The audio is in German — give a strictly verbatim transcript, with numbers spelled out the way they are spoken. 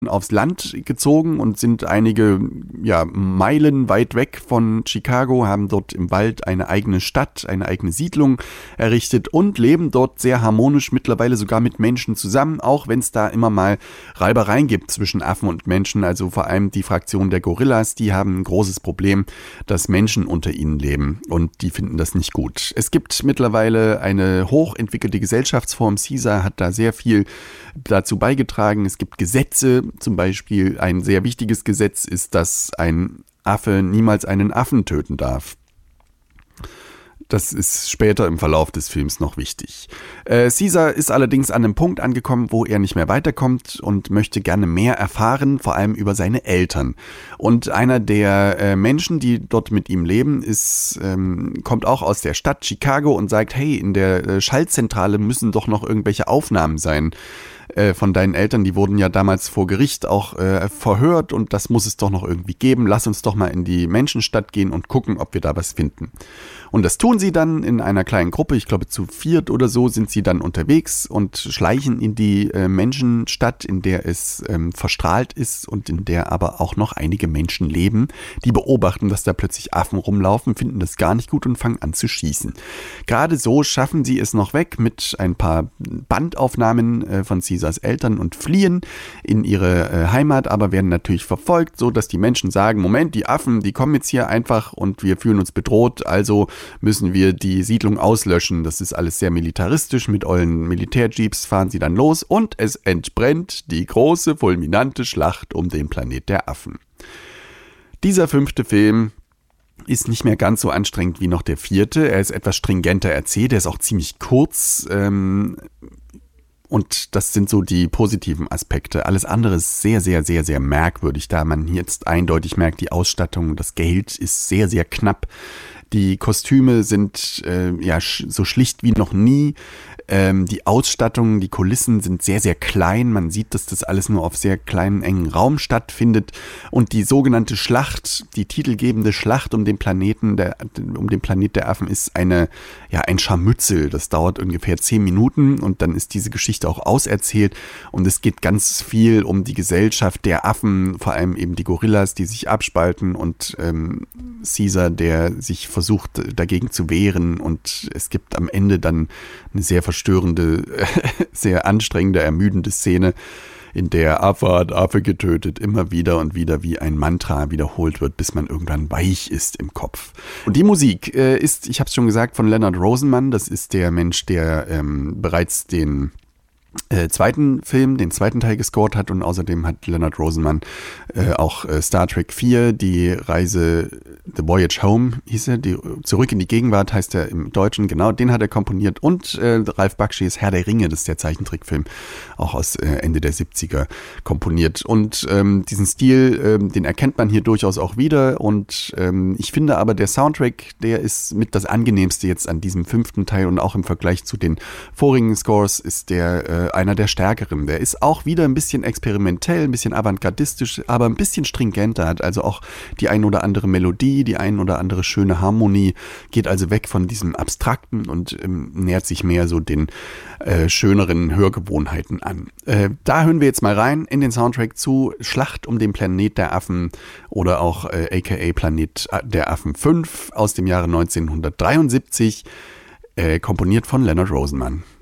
aufs Land gezogen und sind einige ja, Meilen weit weg von Chicago, haben dort im Wald eine eigene Stadt, eine eigene Siedlung errichtet und leben dort sehr harmonisch, mittlerweile sogar mit Menschen zusammen, auch wenn es da immer mal Reibereien gibt zwischen Affen und Menschen, also vor allem die Fraktion der Gorillas, die haben ein großes Problem, dass Menschen unter ihnen leben und die finden das nicht gut. Es gibt mittlerweile eine hochentwickelte Gesellschaftsform, Caesar hat da sehr viel dazu beigetragen, es gibt Gesetze. Zum Beispiel ein sehr wichtiges Gesetz ist, dass ein Affe niemals einen Affen töten darf. Das ist später im Verlauf des Films noch wichtig. Äh, Caesar ist allerdings an einem Punkt angekommen, wo er nicht mehr weiterkommt und möchte gerne mehr erfahren, vor allem über seine Eltern. Und einer der äh, Menschen, die dort mit ihm leben, ist, ähm, kommt auch aus der Stadt Chicago und sagt, hey, in der äh, Schaltzentrale müssen doch noch irgendwelche Aufnahmen sein von deinen Eltern, die wurden ja damals vor Gericht auch äh, verhört und das muss es doch noch irgendwie geben. Lass uns doch mal in die Menschenstadt gehen und gucken, ob wir da was finden. Und das tun sie dann in einer kleinen Gruppe, ich glaube zu viert oder so sind sie dann unterwegs und schleichen in die äh, Menschenstadt, in der es ähm, verstrahlt ist und in der aber auch noch einige Menschen leben, die beobachten, dass da plötzlich Affen rumlaufen, finden das gar nicht gut und fangen an zu schießen. Gerade so schaffen sie es noch weg mit ein paar Bandaufnahmen äh, von Caesars Eltern und fliehen in ihre äh, Heimat, aber werden natürlich verfolgt, so dass die Menschen sagen, Moment, die Affen, die kommen jetzt hier einfach und wir fühlen uns bedroht, also müssen wir die Siedlung auslöschen. Das ist alles sehr militaristisch, mit ollen Militärjeeps fahren sie dann los und es entbrennt die große, fulminante Schlacht um den Planet der Affen. Dieser fünfte Film ist nicht mehr ganz so anstrengend wie noch der vierte, er ist etwas stringenter erzählt, er ist auch ziemlich kurz, ähm, und das sind so die positiven Aspekte. Alles andere ist sehr, sehr, sehr, sehr merkwürdig, da man jetzt eindeutig merkt, die Ausstattung, das Geld ist sehr, sehr knapp. Die Kostüme sind äh, ja sch- so schlicht wie noch nie. Ähm, die Ausstattung, die Kulissen sind sehr, sehr klein. Man sieht, dass das alles nur auf sehr kleinen, engen Raum stattfindet. Und die sogenannte Schlacht, die titelgebende Schlacht um den Planeten, der, um den Planet der Affen ist eine, ja, ein Scharmützel. Das dauert ungefähr zehn Minuten und dann ist diese Geschichte auch auserzählt. Und es geht ganz viel um die Gesellschaft der Affen, vor allem eben die Gorillas, die sich abspalten und ähm, Caesar, der sich versucht dagegen zu wehren und es gibt am Ende dann eine sehr verstörende, sehr anstrengende, ermüdende Szene, in der Affe hat Affe getötet, immer wieder und wieder wie ein Mantra wiederholt wird, bis man irgendwann weich ist im Kopf. Und die Musik äh, ist, ich habe es schon gesagt, von Leonard Rosenman, das ist der Mensch, der ähm, bereits den Äh, zweiten Film, den zweiten Teil gescored hat und außerdem hat Leonard Rosenman äh, auch äh, Star Trek vier, die Reise, The Voyage Home hieß er, die Zurück in die Gegenwart heißt er im Deutschen, genau, den hat er komponiert und äh, Ralph Bakshi's Herr der Ringe, das ist der Zeichentrickfilm, auch aus äh, Ende der siebziger komponiert und ähm, diesen Stil, ähm, den erkennt man hier durchaus auch wieder und ähm, ich finde aber der Soundtrack, der ist mit das angenehmste jetzt an diesem fünften Teil und auch im Vergleich zu den vorigen Scores ist der äh, einer der stärkeren. Der ist auch wieder ein bisschen experimentell, ein bisschen avantgardistisch, aber ein bisschen stringenter, hat also auch die ein oder andere Melodie, die ein oder andere schöne Harmonie, geht also weg von diesem Abstrakten und ähm, nähert sich mehr so den äh, schöneren Hörgewohnheiten an. Äh, da hören wir jetzt mal rein in den Soundtrack zu Schlacht um den Planet der Affen oder auch äh, aka Planet der Affen fünf aus dem Jahre neunzehnhundertdreiundsiebzig, äh, komponiert von Leonard Rosenman.